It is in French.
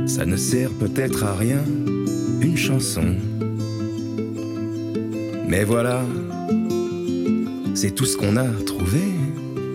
Ça ne sert peut-être à rien, une chanson. Mais voilà, c'est tout ce qu'on a trouvé.